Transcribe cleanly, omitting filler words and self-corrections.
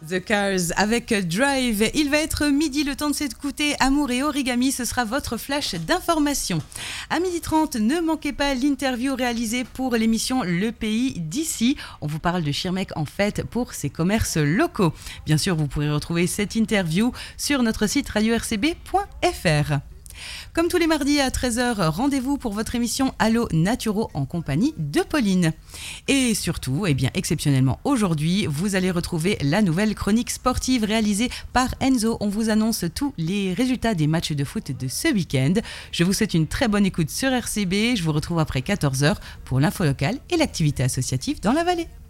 The Cars avec Drive. Il va être midi, le temps de s'écouter Amour et Origami, ce sera votre flash d'information. À 12h30, ne manquez pas l'interview réalisée pour l'émission Le Pays d'ici. On vous parle de Schirmeck en fête pour ses commerces locaux. Bien sûr, vous pourrez retrouver cette interview sur notre site radio-rcb.fr. Comme tous les mardis à 13h, rendez-vous pour votre émission Allo Naturo en compagnie de Pauline. Et surtout, exceptionnellement aujourd'hui, vous allez retrouver la nouvelle chronique sportive réalisée par Enzo. On vous annonce tous les résultats des matchs de foot de ce week-end. Je vous souhaite une très bonne écoute sur RCB. Je vous retrouve après 14h pour l'info locale et l'activité associative dans la vallée.